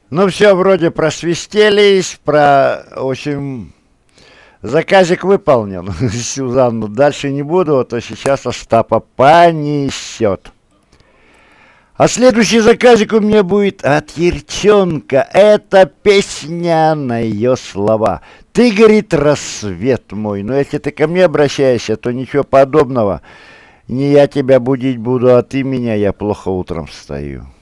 Ну все, вроде просвистелись, в общем, заказик выполнен. Сюзанну дальше не буду, а то сейчас Остапа понесет. А следующий заказик у меня будет от Ерчонка. Это песня на ее слова. Ты, говорит, рассвет мой. Но если ты ко мне обращаешься, то ничего подобного. Не я тебя будить буду, а ты меня, я плохо утром встаю.